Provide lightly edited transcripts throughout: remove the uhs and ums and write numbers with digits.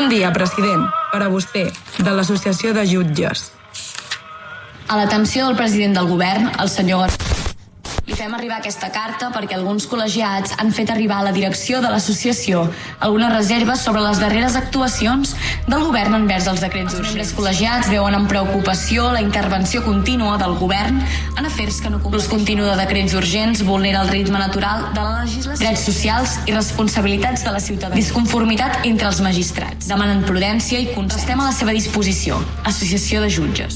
Bon dia, president. Per a vostè, de l'Associació de Jutges. A l'atenció del president del govern, el senyor li fem arribar aquesta carta perquè alguns col·legiats han fet arribar a la direcció de l'associació algunes reserves sobre les darreres actuacions del govern envers els decrets urgents. Els membres col·legiats veuen amb preocupació la intervenció contínua del govern en afers que no complim. L'ús continu de decrets urgents vulnera el ritme natural de la legislació, drets socials i responsabilitats de la ciutadania. Disconformitat entre els magistrats. Demanen prudència i consens. Estem a la seva disposició. Associació de Jutges.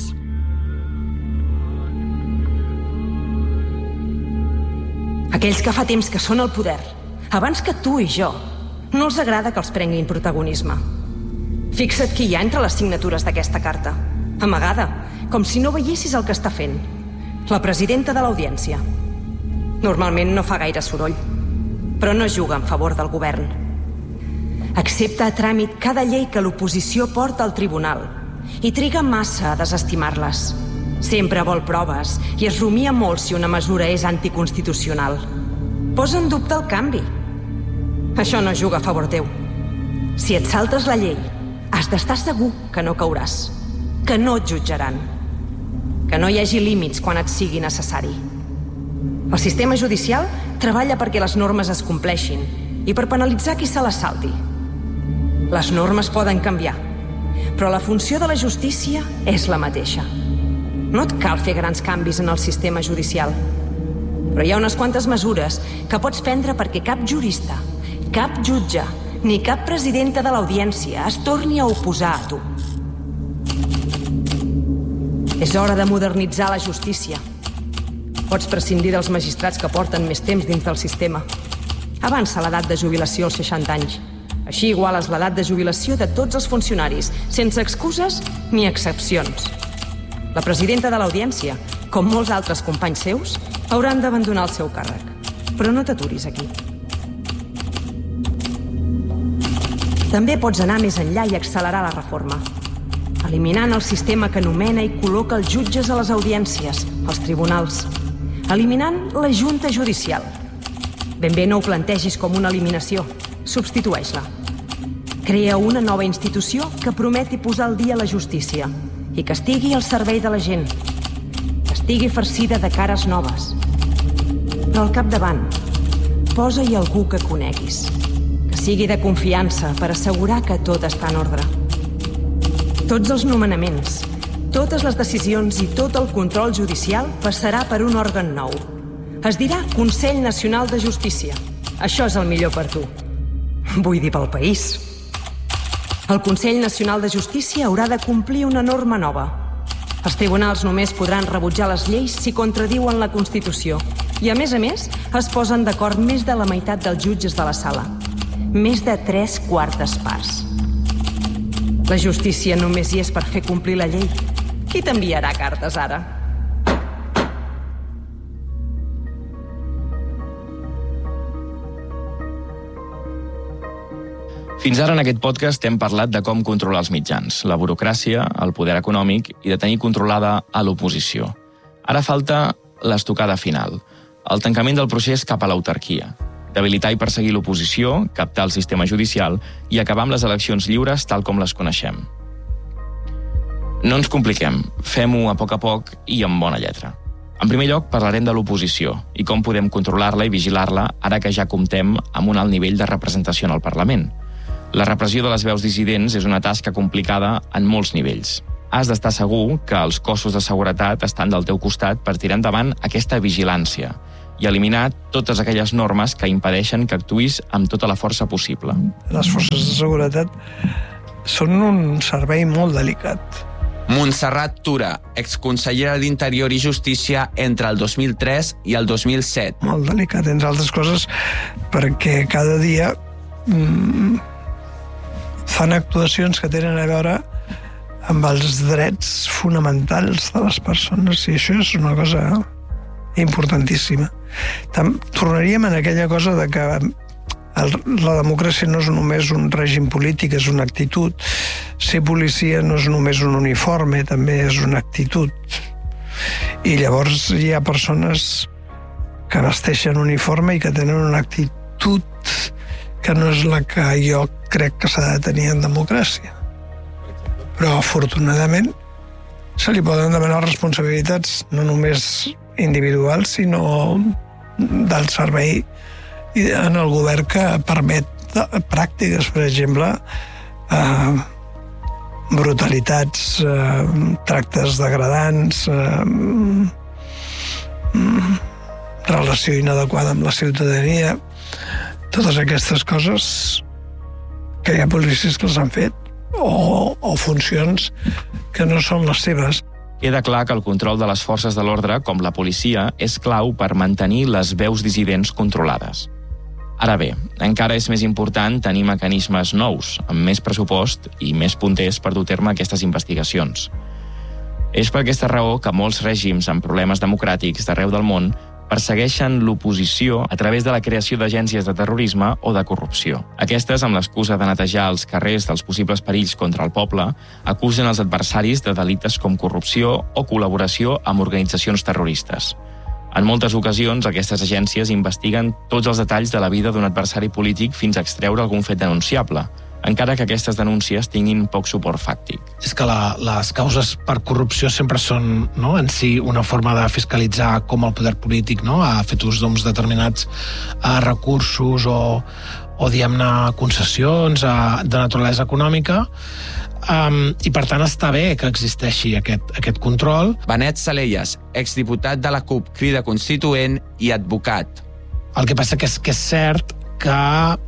Aquells que fa temps que són al poder, abans que tu i jo, no els agrada que els prenguin protagonisme. Fixa't qui hi ha entre les signatures d'aquesta carta. Amagada, com si no veiessis el que està fent. La presidenta de l'Audiència. Normalment no fa gaire soroll, però no juga en favor del govern. Accepta a tràmit cada llei que l'oposició porta al tribunal i triga massa a desestimar-les. Sempre vol proves i es rumia molt si una mesura és anticonstitucional. Posa en dubte el canvi. Això no juga a favor teu. Si et saltes la llei, has d'estar segur que no cauràs, que no et jutjaran, que no hi hagi límits quan et sigui necessari. El sistema judicial treballa perquè les normes es compleixin i per penalitzar qui se les salti. Les normes poden canviar, però la funció de la justícia és la mateixa. No et cal fer grans canvis en el sistema judicial, però hi ha unes quantes mesures que pots prendre perquè cap jurista, cap jutge, ni cap presidenta de l'Audiència es torni a oposar a tu. És hora de modernitzar la justícia. Pots prescindir dels magistrats que porten més temps dins del sistema. Avança l'edat de jubilació als 60 anys. Així iguales l'edat de jubilació de tots els funcionaris, sense excuses ni excepcions. La presidenta de l'Audiència, com molts altres companys seus, hauran d'abandonar el seu càrrec. Però no t'aturis aquí. També pots anar més enllà i accelerar la reforma, eliminant el sistema que nomena i col·loca els jutges a les audiències, als tribunals, eliminant la Junta Judicial. Ben bé no ho plantegis com una eliminació, substitueix-la. Crea una nova institució que prometi posar al dia la justícia i que estigui al servei de la gent, que estigui farcida de cares noves. Però al capdavant, posa-hi algú que coneguis, que sigui de confiança per assegurar que tot està en ordre. Tots els nomenaments, totes les decisions i tot el control judicial passarà per un òrgan nou. Es dirà Consell Nacional de Justícia. Això és el millor per tu. Vull dir pel país. El Consell Nacional de Justícia haurà de complir una norma nova. Els tribunals només podran rebutjar les lleis si contradiuen la Constitució. I, a més, es posen d'acord més de la meitat dels jutges de la sala. Més de 3/4 parts. La justícia només hi és per fer complir la llei. Qui t'enviarà cartes ara? Fins ara en aquest podcast hem parlat de com controlar els mitjans, la burocràcia, el poder econòmic i de tenir controlada a l'oposició. Ara falta l'estocada final, el tancament del procés cap a l'autarquia, debilitar i perseguir l'oposició, captar el sistema judicial i acabar amb les eleccions lliures tal com les coneixem. No ens compliquem, fem-ho a poc i amb bona lletra. En primer lloc, parlarem de l'oposició i com podem controlar-la i vigilar-la ara que ja comptem amb un alt nivell de representació en el Parlament. La repressió de les veus dissidents és una tasca complicada en molts nivells. Has d'estar segur que els cossos de seguretat estan del teu costat per tirar endavant aquesta vigilància i eliminar totes aquelles normes que impedeixen que actuïs amb tota la força possible. Les forces de seguretat són un servei molt delicat. Montserrat Tura, exconsellera d'Interior i Justícia entre el 2003 i el 2007. Molt delicat, entre altres coses, perquè cada dia fan actuacions que tenen a veure amb els drets fonamentals de les persones, i això és una cosa importantíssima. Tornaríem en aquella cosa de que la democràcia no és només un règim polític, és una actitud. Ser policia no és només un uniforme, també és una actitud. I llavors hi ha persones que vesteixen uniforme i que tenen una actitud que no és la que jo crec que s'ha de tenir en democràcia. Però, afortunadament, se li poden demanar responsabilitats no només individuals, sinó del servei en el govern que permet pràctiques, per exemple, brutalitats, tractes degradants, relació inadequada amb la ciutadania, totes aquestes coses que hi ha policies que les han fet o funcions que no són les seves. Queda clar que el control de les forces de l'ordre, com la policia, és clau per mantenir les veus dissidents controlades. Ara bé, encara és més important tenir mecanismes nous, amb més pressupost i més punters per dur a terme aquestes investigacions. És per aquesta raó que molts règims amb problemes democràtics d'arreu del món persegueixen l'oposició a través de la creació d'agències de terrorisme o de corrupció. Aquestes, amb l'excusa de netejar els carrers dels possibles perills contra el poble, acusen els adversaris de delictes com corrupció o col·laboració amb organitzacions terroristes. En moltes ocasions, aquestes agències investiguen tots els detalls de la vida d'un adversari polític fins a extreure algun fet denunciable, encara que aquestes denúncies tinguin poc suport fàctic. És que les causes per corrupció sempre són, en si una forma de fiscalitzar com el poder polític ha fet ús d'uns determinats recursos o diguem-ne, concessions de naturalesa econòmica, i per tant està bé que existeixi aquest control. Benet Salellas, exdiputat de la CUP Crida Constituent i advocat. El que passa és que és cert que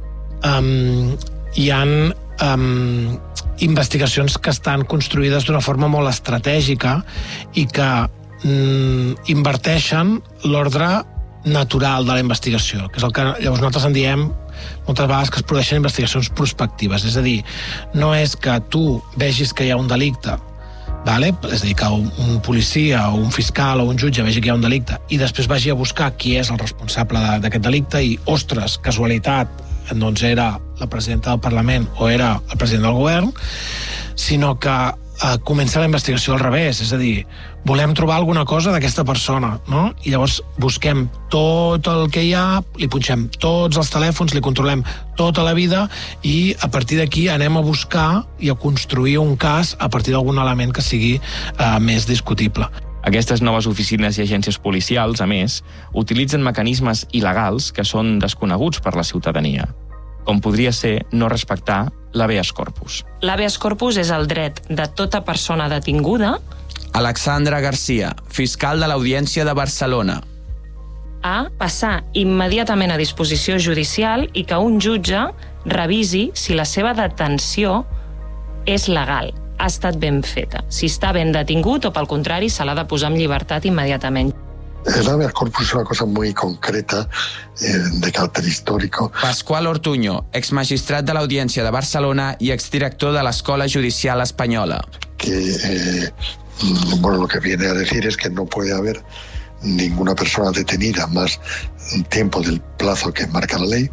hi ha investigacions que estan construïdes d'una forma molt estratègica i que inverteixen l'ordre natural de la investigació, que és el que llavors nosaltres en diem moltes vegades que es produeixen investigacions prospectives. És a dir, no és que tu vegis que hi ha un delicte, és a dir, que un policia o un fiscal o un jutge vegi que hi ha un delicte i després vagi a buscar qui és el responsable d'aquest delicte i, ostres, casualitat, doncs era la presidenta del Parlament o era el president del govern, sinó que comença la investigació al revés, és a dir, volem trobar alguna cosa d'aquesta persona, i llavors busquem tot el que hi ha, li punxem tots els telèfons, li controlem tota la vida i a partir d'aquí anem a buscar i a construir un cas a partir d'algun element que sigui més discutible. Aquestes noves oficines i agències policials, a més, utilitzen mecanismes il·legals que són desconeguts per la ciutadania, com podria ser no respectar l'habeas corpus. L'habeas corpus és el dret de tota persona detinguda Alexandra Garcia, fiscal de l'Audiència de Barcelona. A passar immediatament a disposició judicial i que un jutge revisi si la seva detenció és legal, ha estat ben feta, si està ben detingut o, pel contrari, se l'ha de posar en llibertat immediatament. El habeas corpus es una cosa muy concreta, de carácter histórico. Pascual Ortuño, exmagistrat de l'Audiència de Barcelona i exdirector de l'Escola Judicial Espanyola. Que, lo que viene a decir es que no puede haber ninguna persona detenida más tiempo del plazo que marca la ley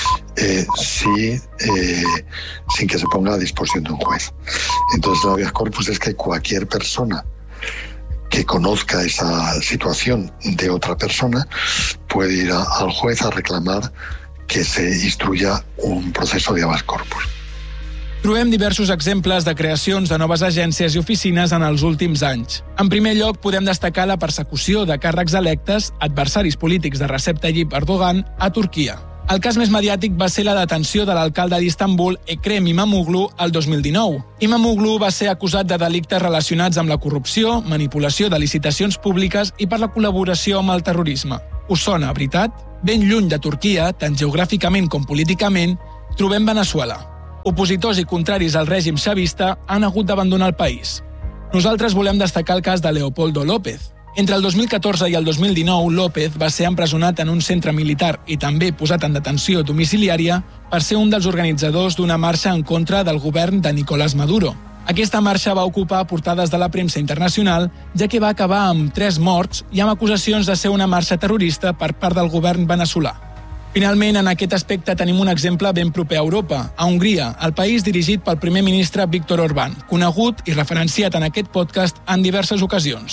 sin que se ponga a disposición de un juez. Entonces, el habeas corpus es que cualquier persona que conozca esa situación de otra persona puede ir al juez a reclamar que se instruya un proceso de habeas corpus. Trobem diversos exemples de creacions de noves agències i oficines en els últims anys. En primer lloc, podem destacar la persecució de càrrecs electes, adversaris polítics de Recep Tayyip Erdogan, a Turquia. El cas més mediàtic va ser la detenció de l'alcalde d'Istanbul, Ekrem İmamoğlu, el 2019. İmamoğlu va ser acusat de delictes relacionats amb la corrupció, manipulació de licitacions públiques i per la col·laboració amb el terrorisme. Us sona, veritat? Ben lluny de Turquia, tant geogràficament com políticament, trobem Veneçuela. Opositors i contraris al règim xavista han hagut d'abandonar el país. Nosaltres volem destacar el cas de Leopoldo López. Entre el 2014 i el 2019, López va ser empresonat en un centre militar i també posat en detenció domiciliària per ser un dels organitzadors d'una marxa en contra del govern de Nicolás Maduro. Aquesta marxa va ocupar portades de la premsa internacional, ja que va acabar amb 3 morts i amb acusacions de ser una marxa terrorista per part del govern veneçolà. Finalment, en aquest aspecte tenim un exemple ben proper a Europa, a Hongria, el país dirigit pel primer ministre Viktor Orbán, conegut i referenciat en aquest podcast en diverses ocasions.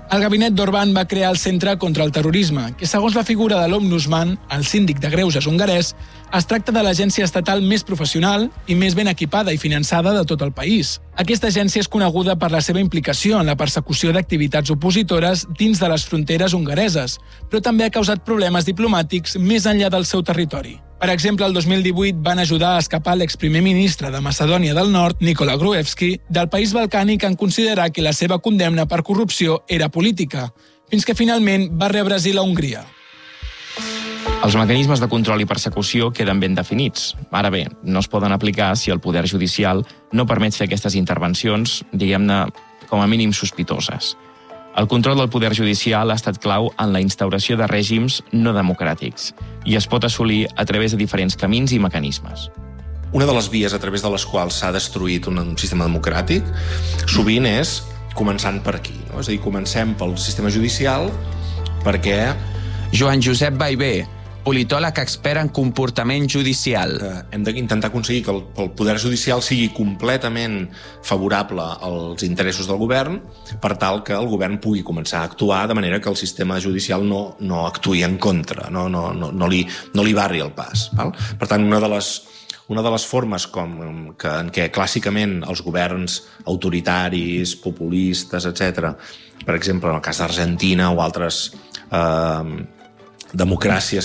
El gabinet d'Orbán va crear el Centre contra el Terrorisme, que segons la figura de l'Ombudsman, el síndic de greuges hongarès, es tracta de l'agència estatal més professional i més ben equipada i finançada de tot el país. Aquesta agència és coneguda per la seva implicació en la persecució d'activitats opositores dins de les fronteres hongareses, però també ha causat problemes diplomàtics més enllà del seu territori. Per exemple, el 2018 van ajudar a escapar l'exprimer ministre de Macedònia del Nord, Nikola Gruevski, del país balcànic en considerar que la seva condemna per corrupció era política, fins que finalment va rebre asil a Hongria. Els mecanismes de control i persecució queden ben definits. Ara bé, no es poden aplicar si el poder judicial no permet fer aquestes intervencions, diguem-ne, com a mínim sospitoses. El control del poder judicial ha estat clau en la instauració de règims no democràtics i es pot assolir a través de diferents camins i mecanismes. Una de les vies a través de les quals s'ha destruït un sistema democràtic sovint és començant per aquí. No? És a dir, comencem pel sistema judicial perquè... Joan Josep Ballbé, politòleg expert en comportament judicial. Hem d'intentar aconseguir que el poder judicial sigui completament favorable als interessos del govern per tal que el govern pugui començar a actuar de manera que el sistema judicial no actuï en contra, no li barri el pas. Val? Per tant, una de les formes en què clàssicament els governs autoritaris, populistes, etc., per exemple, en el cas d'Argentina o altres democràcies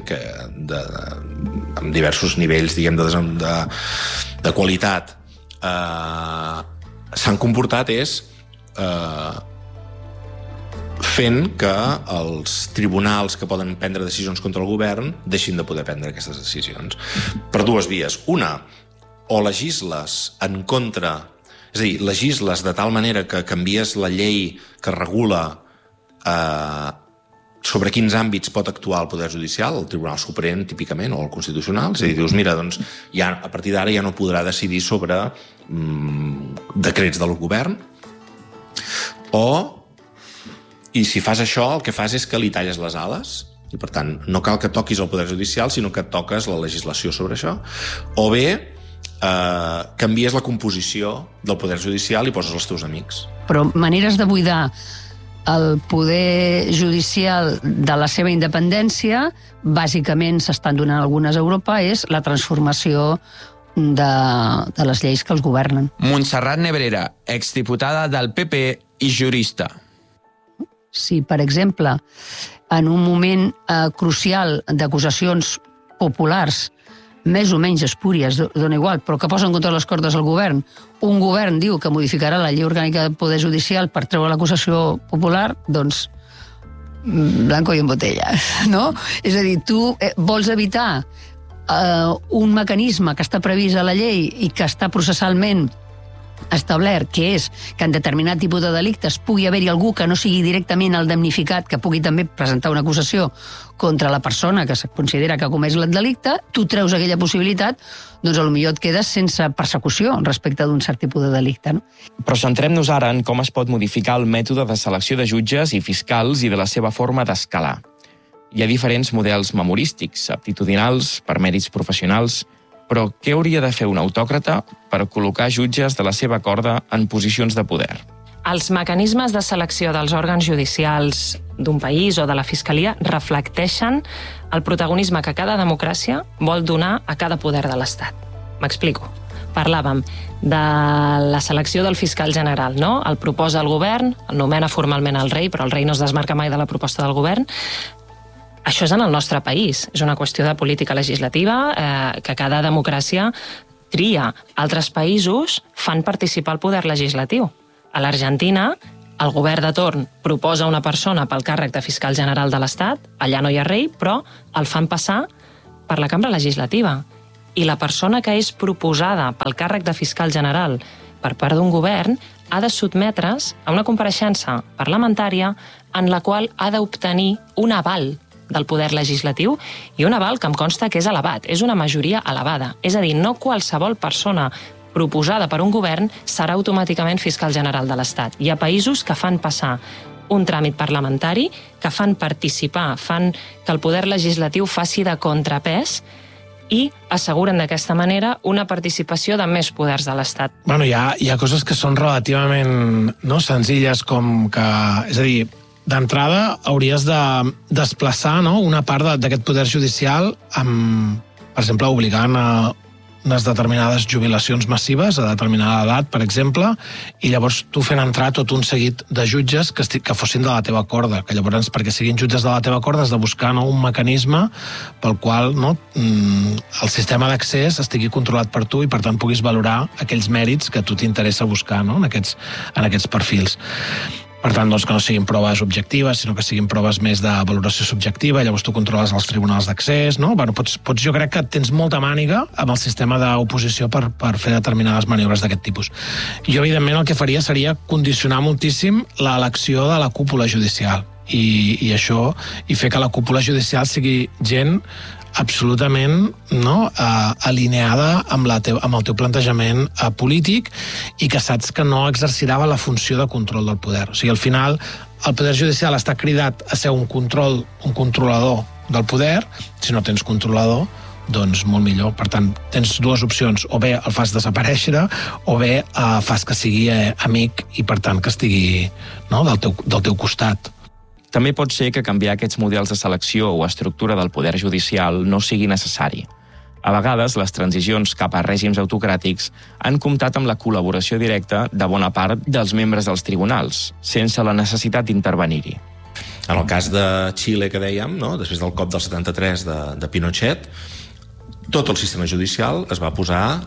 amb diversos nivells, diguem, de qualitat s'han comportat és fent que els tribunals que poden prendre decisions contra el govern deixin de poder prendre aquestes decisions. Per dues vies. Una, o legisles en contra, és a dir, legisles de tal manera que canvies la llei que regula sobre quins àmbits pot actuar el Poder Judicial, el Tribunal Suprem, típicament, o el Constitucional. És a dir, dius, mira, doncs, a partir d'ara ja no podrà decidir sobre decrets del govern. I si fas això, el que fas és que li talles les ales, i per tant, no cal que toquis el Poder Judicial, sinó que toques la legislació sobre això. O bé, canvies la composició del Poder Judicial i poses els teus amics. Però maneres de buidar el poder judicial de la seva independència, bàsicament s'estan donant algunes a Europa, és la transformació de les lleis que els governen. Montserrat Nebrera, exdiputada del PP i jurista. Si, per exemple, en un moment crucial d'acusacions populars més o menys espúries, dona igual, però que posen contra les cordes al govern, un govern diu que modificarà la llei orgànica del Poder Judicial per treure l'acusació popular, doncs blanco i en botella, no? És a dir, tu vols evitar un mecanisme que està previst a la llei i que està processalment establert, que és que en determinat tipus de delictes pugui haver-hi algú que no sigui directament el damnificat, que pugui també presentar una acusació contra la persona que se considera que ha comès el delicte, tu treus aquella possibilitat, doncs potser et quedes sense persecució respecte d'un cert tipus de delicte. No? Però centrem-nos ara en com es pot modificar el mètode de selecció de jutges i fiscals i de la seva forma d'escalar. Hi ha diferents models memorístics, aptitudinals, per mèrits professionals, però què hauria de fer un autòcrata per col·locar jutges de la seva corda en posicions de poder? Els mecanismes de selecció dels òrgans judicials d'un país o de la Fiscalia reflecteixen el protagonisme que cada democràcia vol donar a cada poder de l'Estat. M'explico. Parlàvem de la selecció del fiscal general, no? El proposa el govern, el nomena formalment el rei, però el rei no es desmarca mai de la proposta del govern. Això és en el nostre país. És una qüestió de política legislativa que cada democràcia tria. Altres països fan participar el poder legislatiu. A l'Argentina, el govern de torn proposa una persona pel càrrec de fiscal general de l'Estat, allà no hi ha rei, però el fan passar per la cambra legislativa. I la persona que és proposada pel càrrec de fiscal general per part d'un govern ha de sotmetre's a una compareixença parlamentària en la qual ha d'obtenir un aval del poder legislatiu i un aval que em consta que és elevat, és una majoria elevada. És a dir, no qualsevol persona proposada per un govern serà automàticament fiscal general de l'Estat. Hi ha països que fan passar un tràmit parlamentari, que fan participar, fan que el poder legislatiu faci de contrapès i asseguren d'aquesta manera una participació de més poders de l'Estat. Bueno, hi ha coses que són relativament senzilles, com que, és a dir, d'entrada hauries de desplaçar una part d'aquest poder judicial amb, per exemple, obligant a unes determinades jubilacions massives a determinada edat, per exemple, i llavors tu fent entrar tot un seguit de jutges que fossin de la teva corda, que llavors, perquè siguin jutges de la teva corda, has de buscar un mecanisme pel qual el sistema d'accés estigui controlat per tu i, per tant, puguis valorar aquells mèrits que a tu t'interessa buscar en aquests perfils. Per tant, que no siguin proves objectives, sinó que siguin proves més de valoració subjectiva, i llavors tu controles els tribunals d'accés, no? Jo crec que tens molta màniga amb el sistema d'oposició per fer determinades maniobres d'aquest tipus. Jo, evidentment, el que faria seria condicionar moltíssim l'elecció de la cúpula judicial i això, i fer que la cúpula judicial sigui gent absolutament alineada amb el teu plantejament polític i que saps que no exercirà la funció de control del poder. O sigui, al final, el poder judicial està cridat a ser un controlador del poder. Si no tens controlador, doncs molt millor. Per tant, tens dues opcions. O bé el fas desaparèixer, o bé fas que sigui amic i, per tant, que estigui del teu costat. També pot ser que canviar aquests models de selecció o estructura del poder judicial no sigui necessari. A vegades, les transicions cap a règims autocràtics han comptat amb la col·laboració directa de bona part dels membres dels tribunals, sense la necessitat d'intervenir-hi. En el cas de Xile, que dèiem, després del cop del 73 de Pinochet, tot el sistema judicial es va posar,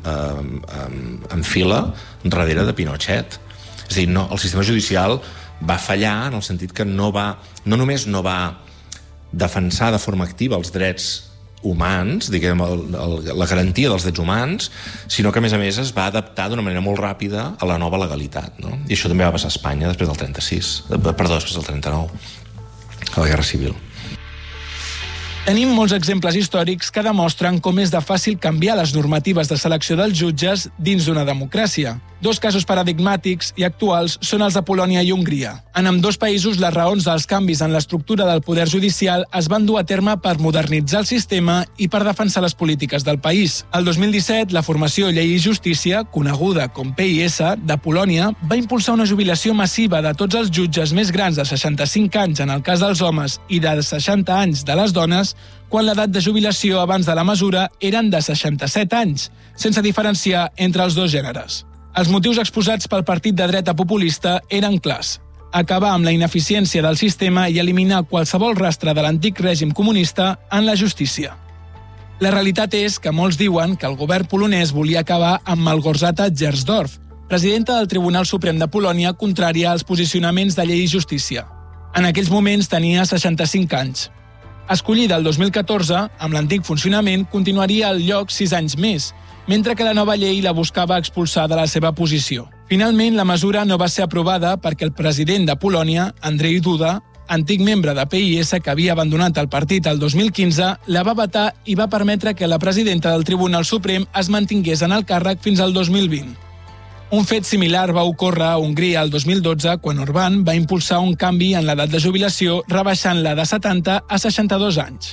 en fila darrere de Pinochet. És a dir, el sistema judicial va fallar en el sentit que no només no va defensar de forma activa els drets humans, la garantia dels drets humans, sinó que, a més, es va adaptar d'una manera molt ràpida a la nova legalitat. I això també va passar a Espanya després del 39, a la Guerra Civil. Tenim molts exemples històrics que demostren com és de fàcil canviar les normatives de selecció dels jutges dins d'una democràcia. Dos casos paradigmàtics i actuals són els de Polònia i Hongria. En ambdós països, les raons dels canvis en l'estructura del poder judicial es van dur a terme per modernitzar el sistema i per defensar les polítiques del país. El 2017, la formació Llei i Justícia, coneguda com PIS, de Polònia, va impulsar una jubilació massiva de tots els jutges més grans de 65 anys en el cas dels homes i de 60 anys de les dones, quan l'edat de jubilació abans de la mesura eren de 67 anys, sense diferenciar entre els dos gèneres. Els motius exposats pel partit de dreta populista eren clars: acabar amb la ineficiència del sistema i eliminar qualsevol rastre de l'antic règim comunista en la justícia. La realitat és que molts diuen que el govern polonès volia acabar amb Małgorzata Gersdorf, presidenta del Tribunal Suprem de Polònia, contrària als posicionaments de Llei i Justícia. En aquells moments tenia 65 anys. Escollida el 2014, amb l'antic funcionament, continuaria al lloc 6 anys més, mentre que la nova llei la buscava expulsar de la seva posició. Finalment, la mesura no va ser aprovada perquè el president de Polònia, Andrzej Duda, antic membre de PIS que havia abandonat el partit el 2015, la va vetar i va permetre que la presidenta del Tribunal Suprem es mantingués en el càrrec fins al 2020. Un fet similar va ocórrer a Hongria el 2012, quan Orbán va impulsar un canvi en l'edat de jubilació, rebaixant-la de 70 a 62 anys.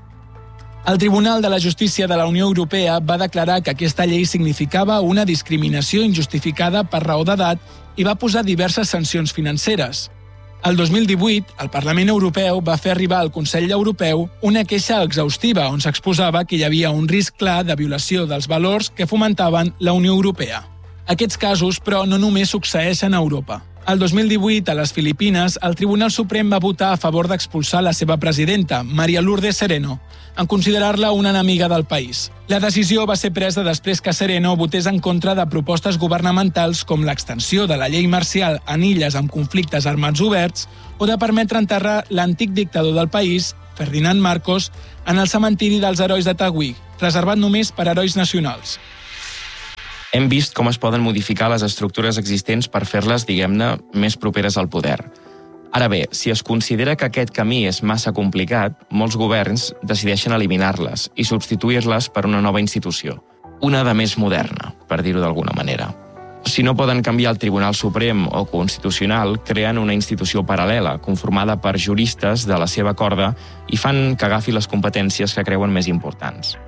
El Tribunal de la Justícia de la Unió Europea va declarar que aquesta llei significava una discriminació injustificada per raó d'edat i va posar diverses sancions financeres. El 2018, el Parlament Europeu va fer arribar al Consell Europeu una queixa exhaustiva on s'exposava que hi havia un risc clar de violació dels valors que fomentaven la Unió Europea. Aquests casos, però, no només succeeixen a Europa. El 2018, a les Filipines, el Tribunal Suprem va votar a favor d'expulsar la seva presidenta, María Lourdes Sereno, en considerar-la una enemiga del país. La decisió va ser presa després que Sereno votés en contra de propostes governamentals com l'extensió de la llei marcial en illes amb conflictes armats oberts o de permetre enterrar l'antic dictador del país, Ferdinand Marcos, en el cementiri dels herois de Taguig, reservat només per herois nacionals. Hem vist com es poden modificar les estructures existents per fer-les, diguem-ne, més properes al poder. Ara bé, si es considera que aquest camí és massa complicat, molts governs decideixen eliminar-les i substituir-les per una nova institució, una de més moderna, per dir-ho d'alguna manera. Si no poden canviar el Tribunal Suprem o Constitucional, creen una institució paral·lela, conformada per juristes de la seva corda i fan que agafi les competències que creuen més importants.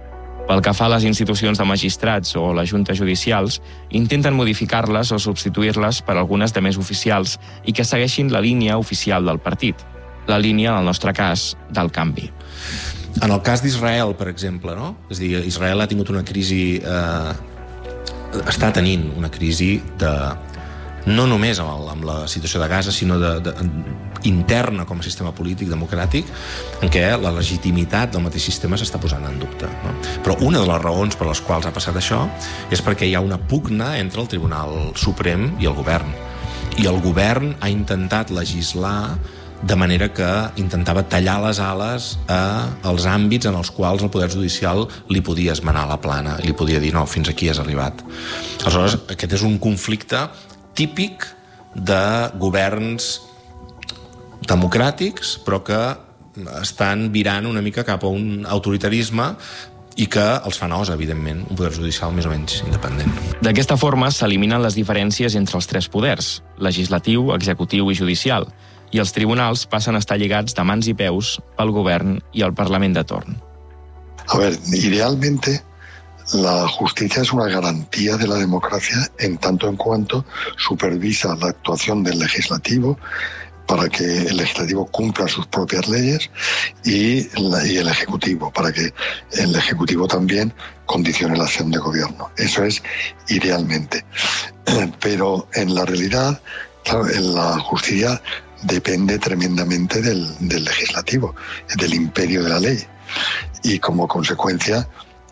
Pel que fa a les institucions de magistrats o les juntes judicials, intenten modificar-les o substituir-les per algunes de més oficials i que segueixin la línia oficial del partit. La línia, en el nostre cas, del canvi. En el cas d'Israel, per exemple, no? És a dir, Israel ha tingut una crisi... està tenint una crisi no només amb la situació de Gaza, sinó interna com a sistema polític democràtic, en què la legitimitat del mateix sistema s'està posant en dubte. No? Però una de les raons per les quals ha passat això és perquè hi ha una pugna entre el Tribunal Suprem i el govern. I el govern ha intentat legislar de manera que intentava tallar les ales als àmbits en els quals el Poder Judicial li podia esmenar la plana, li podia dir no, fins aquí has arribat. Aleshores, aquest és un conflicte típic de governs democràtics, però que estan virant una mica cap a un autoritarisme i que els fa nosa, evidentment, un poder judicial més o menys independent. D'aquesta forma s'eliminen les diferències entre els tres poders, legislatiu, executiu i judicial, i els tribunals passen a estar lligats de mans i peus pel govern y el Parlament de torn. A ver, idealmente la justicia es una garantía de la democracia en tanto en cuanto supervisa la actuación del legislativo para que el legislativo cumpla sus propias leyes y el ejecutivo, para que el ejecutivo también condicione la acción de gobierno. Eso es idealmente. Pero en la realidad, claro, la justicia depende tremendamente del legislativo, del imperio de la ley. Y como consecuencia,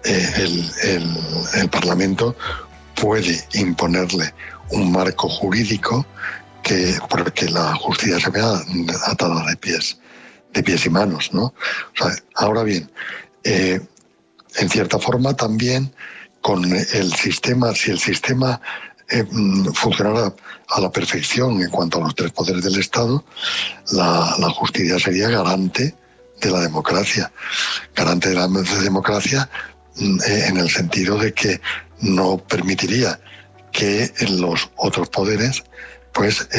el Parlamento puede imponerle un marco jurídico porque la justicia se vea atada de pies y manos, ¿no? O sea, ahora bien, en cierta forma también con el sistema, si el sistema funcionara a la perfección en cuanto a los tres poderes del Estado, la justicia sería garante de la democracia. Garante de la democracia en el sentido de que no permitiría que los otros poderes pues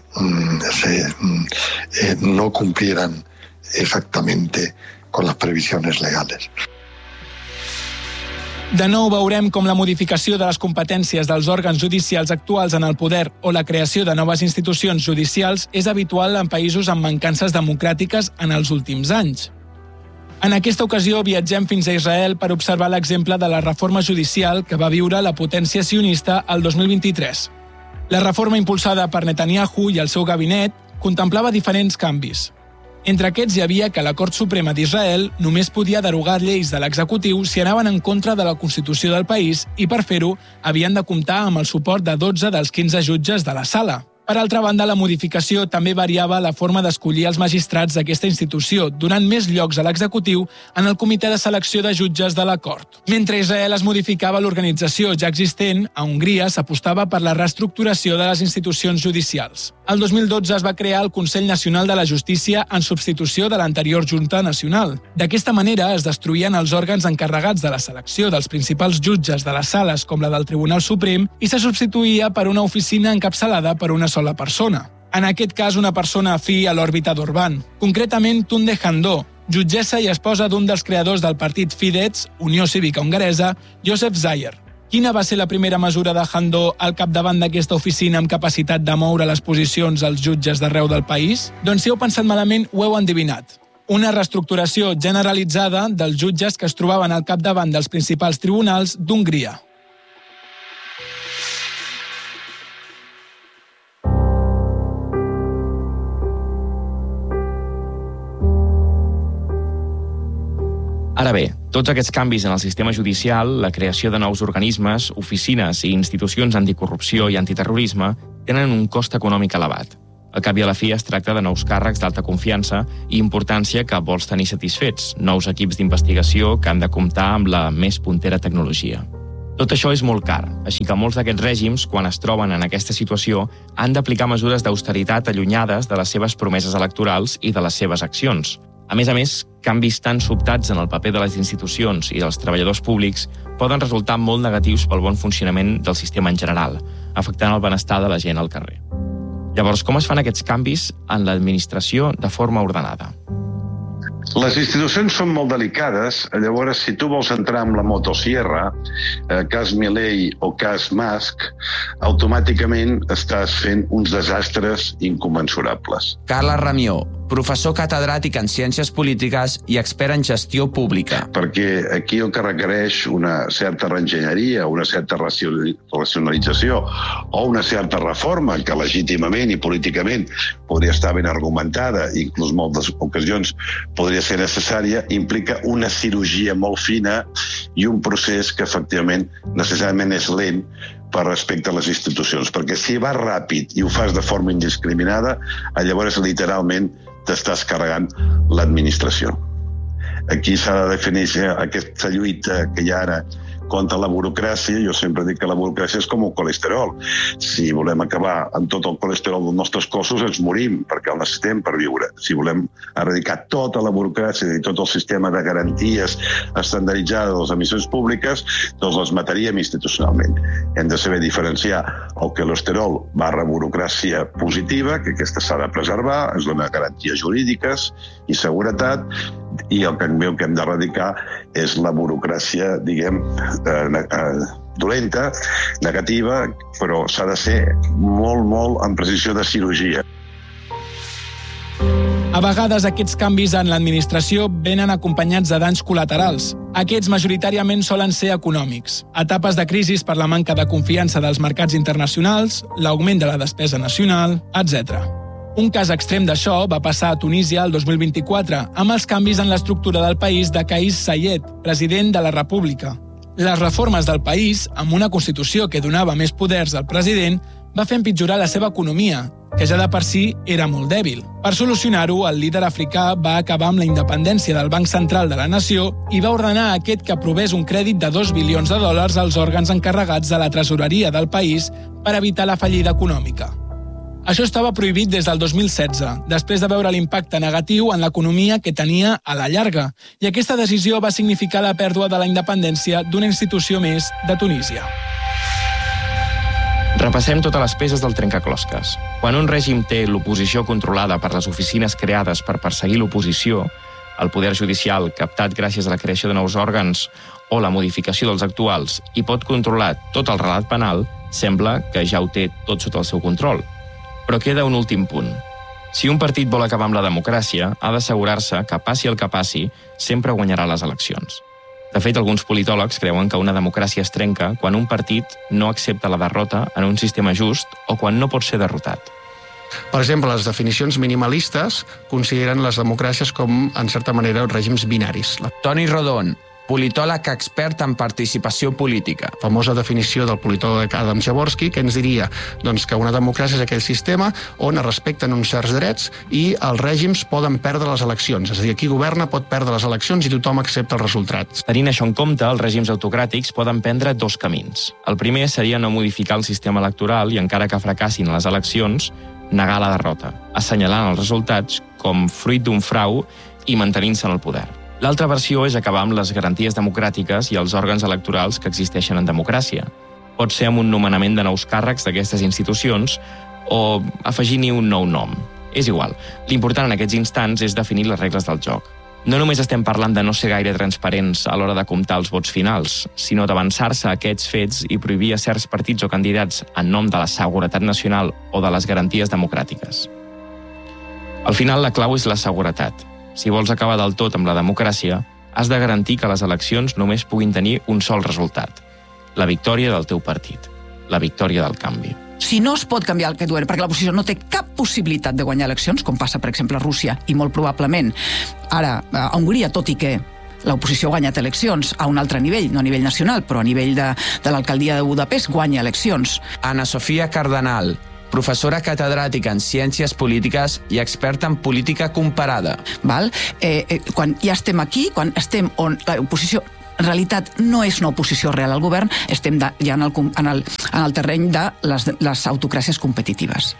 no cumplieran exactamente con las previsiones legales. De nou veurem com la modificació de les competències dels òrgans judicials actuals en el poder o la creació de noves institucions judicials és habitual en països amb mancances democràtiques en els últims anys. En aquesta ocasió viatgem fins a Israel per observar l'exemple de la reforma judicial que va viure la potència sionista el 2023. La reforma impulsada per Netanyahu i el seu gabinet contemplava diferents canvis. Entre aquests hi havia que la Cort Suprema d'Israel només podia derogar lleis de l'executiu si anaven en contra de la Constitució del país i, per fer-ho, havien de comptar amb el suport de 12 dels 15 jutges de la sala. Per altra banda, la modificació també variava la forma d'escollir els magistrats d'aquesta institució, donant més llocs a l'executiu en el comitè de selecció de jutges de la Cort. Mentre a Israel es modificava l'organització ja existent, a Hongria s'apostava per la reestructuració de les institucions judicials. El 2012 es va crear el Consell Nacional de la Justícia en substitució de l'anterior Junta Nacional. D'aquesta manera es destruïen els òrgans encarregats de la selecció dels principals jutges de les sales com la del Tribunal Suprem i se substituïa per una oficina encapçalada per una sola persona. En aquest cas, una persona afí a l'òrbita d'Orbán. Concretament, Tunde Handó, jutgessa i esposa d'un dels creadors del partit Fidesz, Unió Cívica Hongaresa, Josef Zayer. Quina va ser la primera mesura de Handó al capdavant d'aquesta oficina amb capacitat de moure les posicions als jutges d'arreu del país? Doncs si heu pensat malament, ho heu endevinat. Una reestructuració generalitzada dels jutges que es trobaven al capdavant dels principals tribunals d'Hongria. Ara bé, tots aquests canvis en el sistema judicial, la creació de nous organismes, oficines i institucions anticorrupció i antiterrorisme tenen un cost econòmic elevat. Al cap i a la fi es tracta de nous càrrecs d'alta confiança i importància que vols tenir satisfets, nous equips d'investigació que han de comptar amb la més puntera tecnologia. Tot això és molt car, així que molts d'aquests règims, quan es troben en aquesta situació, han d'aplicar mesures d'austeritat allunyades de les seves promeses electorals i de les seves accions. A més, canvis tan sobtats en el paper de les institucions i dels treballadors públics poden resultar molt negatius pel bon funcionament del sistema en general, afectant el benestar de la gent al carrer. Llavors, com es fan aquests canvis en l'administració de forma ordenada? Les institucions són molt delicades, llavors si tu vols entrar amb la motosierra, cas Milei o cas Musk, automàticament estàs fent uns desastres incommensurables. Carles Ramió, professor catedràtic en Ciències Polítiques i expert en gestió pública. Perquè aquí el que requereix una certa reenginyeria, una certa racionalització o una certa reforma que legítimament i políticament podria estar ben argumentada, inclús moltes ocasions podria ser necessària, implica una cirurgia molt fina i un procés que efectivament necessàriament és lent per respecte a les institucions, perquè si vas ràpid i ho fas de forma indiscriminada, llavors literalment t'estàs carregant l'administració. Aquí s'ha de definir aquesta lluita que hi ha ara contra la burocràcia. Jo sempre dic que la burocràcia és com el colesterol. Si volem acabar amb tot el colesterol dels nostres cossos, ens morim, perquè el necessitem per viure. Si volem erradicar tota la burocràcia i tot el sistema de garanties estandarditzades de les emissions públiques, doncs les mataríem institucionalment. Hem de saber diferenciar el colesterol barra burocràcia positiva, que aquesta s'ha de preservar, ens dona garanties jurídiques i seguretat, i el que hem d'erradicar és la burocràcia, diguem, dolenta, negativa, però s'ha de ser molt en precisió de cirurgia. A vegades aquests canvis en l'administració venen acompanyats de danys col·laterals. Aquests majoritàriament solen ser econòmics. Etapes de crisi per la manca de confiança dels mercats internacionals, l'augment de la despesa nacional, etc. Un cas extrem d'això va passar a Tunísia el 2024, amb els canvis en l'estructura del país de Kais Saied, president de la República. Les reformes del país, amb una Constitució que donava més poders al president, va fer empitjorar la seva economia, que ja de per si era molt dèbil. Per solucionar-ho, el líder africà va acabar amb la independència del Banc Central de la Nació i va ordenar a aquest que aprovés un crèdit de $2 bilions als òrgans encarregats de la tresoreria del país per evitar la fallida econòmica. Això estava prohibit des del 2016, després de veure l'impacte negatiu en l'economia que tenia a la llarga, i aquesta decisió va significar la pèrdua de la independència d'una institució més de Tunísia. Repassem totes les peces del trencaclosques. Quan un règim té l'oposició controlada per les oficines creades per perseguir l'oposició, el poder judicial captat gràcies a la creació de nous òrgans o la modificació dels actuals i pot controlar tot el relat penal, sembla que ja ho té tot sota el seu control. Però queda un últim punt. Si un partit vol acabar amb la democràcia, ha d'assegurar-se que passi el que passi, sempre guanyarà les eleccions. De fet, alguns politòlegs creuen que una democràcia es trenca quan un partit no accepta la derrota en un sistema just o quan no pot ser derrotat. Per exemple, les definicions minimalistes consideren les democràcies com, en certa manera, règims binaris. Toni Rodon, politòleg expert en participació política. La famosa definició del politòleg Adam Jaworski, que ens diria que una democràcia és aquell sistema on es respecten uns certs drets i els règims poden perdre les eleccions. És a dir, qui governa pot perdre les eleccions i tothom accepta els resultats. Tenint això en compte, els règims autocràtics poden prendre dos camins. El primer seria no modificar el sistema electoral i, encara que fracassin les eleccions, negar la derrota, assenyalant els resultats com fruit d'un frau i mantenint-se en el poder. L'altra versió és acabar amb les garanties democràtiques i els òrgans electorals que existeixen en democràcia. Pot ser amb un nomenament de nous càrrecs d'aquestes institucions o afegir-hi un nou nom. És igual. L'important en aquests instants és definir les regles del joc. No només estem parlant de no ser gaire transparents a l'hora de comptar els vots finals, sinó d'avançar-se a aquests fets i prohibir a certs partits o candidats en nom de la seguretat nacional o de les garanties democràtiques. Al final, la clau és la seguretat. Si vols acabar del tot amb la democràcia, has de garantir que les eleccions només puguin tenir un sol resultat: la victòria del teu partit, la victòria del canvi. Si no es pot canviar aquest govern, perquè l'oposició no té cap possibilitat de guanyar eleccions, com passa, per exemple, a Rússia, i molt probablement ara a Hongria, tot i que l'oposició ha guanyat eleccions a un altre nivell, no a nivell nacional, però a nivell de l'alcaldia de Budapest, guanya eleccions. Ana Sofia Cardenal, professora catedràtica en Ciències Polítiques i experta en política comparada. Quan ja estem aquí, quan estem on l'oposició en realitat no és una oposició real al govern, estem ja en el terreny de les autocràcies competitives.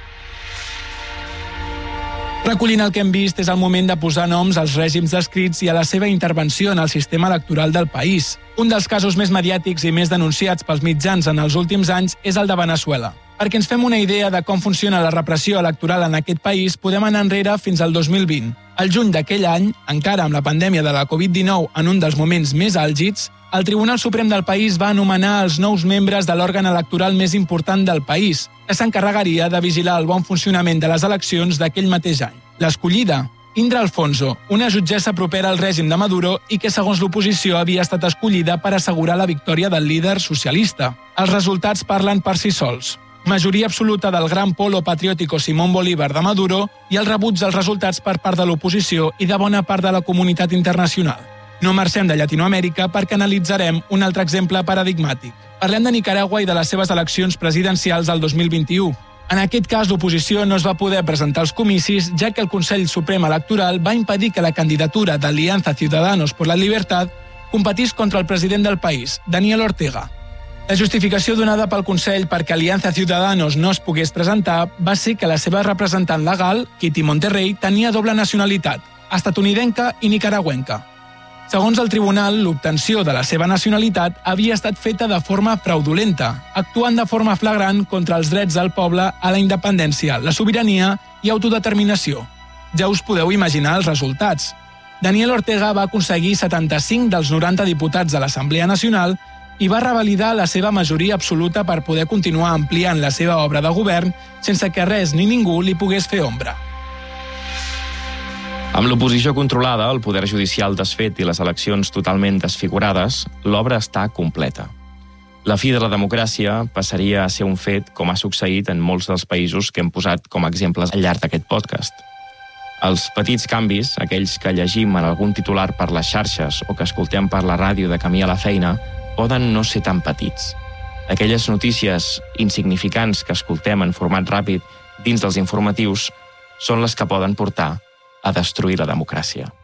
Recollint el que hem vist, és el moment de posar noms als règims descrits i a la seva intervenció en el sistema electoral del país. Un dels casos més mediàtics i més denunciats pels mitjans en els últims anys és el de Veneçuela. Perquè ens fem una idea de com funciona la repressió electoral en aquest país, podem anar enrere fins al 2020. Al juny d'aquell any, encara amb la pandèmia de la Covid-19 en un dels moments més àlgids, el Tribunal Suprem del país va anomenar els nous membres de l'òrgan electoral més important del país, que s'encarregaria de vigilar el bon funcionament de les eleccions d'aquell mateix any. L'escollida, Indra Alfonso, una jutgessa propera al règim de Maduro i que, segons l'oposició, havia estat escollida per assegurar la victòria del líder socialista. Els resultats parlen per si sols. Majoria absoluta del gran polo patriòtico Simón Bolívar de Maduro i el rebuig dels resultats per part de l'oposició i de bona part de la comunitat internacional. No marxem de Llatinoamèrica perquè analitzarem un altre exemple paradigmàtic. Parlem de Nicaragua i de les seves eleccions presidencials del 2021. En aquest cas, l'oposició no es va poder presentar als comicis, ja que el Consell Suprem Electoral va impedir que la candidatura d'Alianza Ciudadanos por la Libertad competís contra el president del país, Daniel Ortega. La justificació donada pel Consell perquè Alianza Ciudadanos no es pogués presentar va ser que la seva representant legal, Kitty Monterrey, tenia doble nacionalitat, estatunidenca i nicaragüenca. Segons el tribunal, l'obtenció de la seva nacionalitat havia estat feta de forma fraudulenta, actuant de forma flagrant contra els drets del poble a la independència, la sobirania i autodeterminació. Ja us podeu imaginar els resultats. Daniel Ortega va aconseguir 75 dels 90 diputats de l'Assemblea Nacional i va revalidar la seva majoria absoluta per poder continuar ampliant la seva obra de govern sense que res ni ningú li pogués fer ombra. Amb l'oposició controlada, el poder judicial desfet i les eleccions totalment desfigurades, l'obra està completa. La fi de la democràcia passaria a ser un fet com ha succeït en molts dels països que hem posat com a exemples al llarg d'aquest podcast. Els petits canvis, aquells que llegim en algun titular per les xarxes o que escoltem per la ràdio de camí a la feina, poden no ser tan petits. Aquelles notícies insignificants que escoltem en format ràpid dins dels informatius són les que poden portar a destruir la democràcia.